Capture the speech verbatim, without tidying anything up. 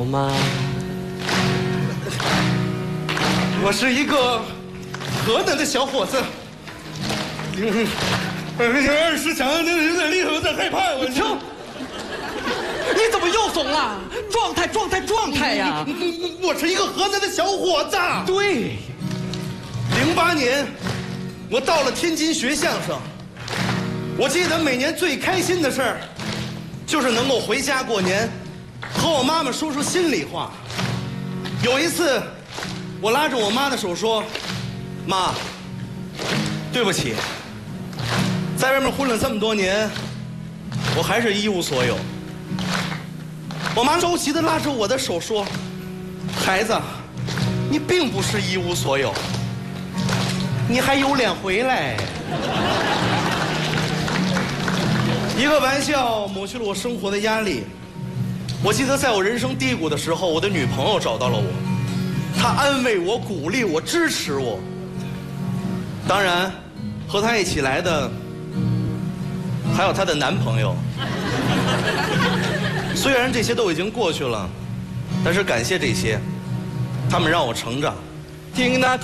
吗？ 我是一个河南的小伙子。嗯，二十强有点厉害，有点害怕。我停！你怎么又怂了？状态，状态，状态呀！ 我是一个河南的小伙子。 对。 零八年，我到了天津学相声。我记得每年最开心的事儿，就是能够回家过年，和我妈妈说说心里话。有一次，我拉着我妈的手说：“妈，对不起，在外面混了这么多年，我还是一无所有。”我妈着急地拉着我的手说：“孩子，你并不是一无所有，你还有脸回来。”一个玩笑抹去了我生活的压力。我记得在我人生低谷的时候，我的女朋友找到了我，她安慰我、鼓励我、支持我。当然，和她一起来的还有她的男朋友。虽然这些都已经过去了，但是感谢这些，他们让我成长。听那。